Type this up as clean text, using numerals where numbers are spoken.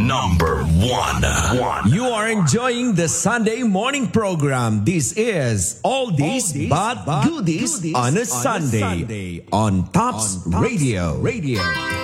number one. You are enjoying the Sunday morning program. This is Oldies but Goodies on a Sunday on Tops Radio.